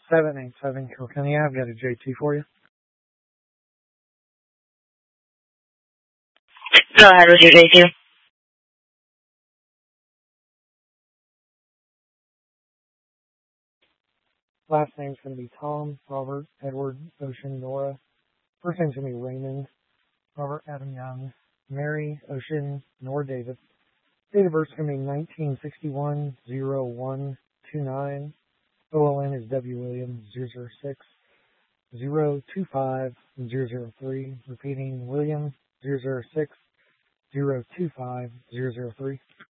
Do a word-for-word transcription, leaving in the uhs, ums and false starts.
seven eight seven Kilkenny. I've got a J T for you. Go ahead with your J T. Last name's going to be Tom, Robert, Edward, Ocean, Nora. First name's going to be Raymond, Robert, Adam, Young, Mary, Ocean, Nora, David. Date of birth's going to be nineteen sixty-one oh one twenty-nine. O L N is W. Williams zero zero six zero two five zero zero three. Repeating, Williams zero zero six zero two five zero zero three.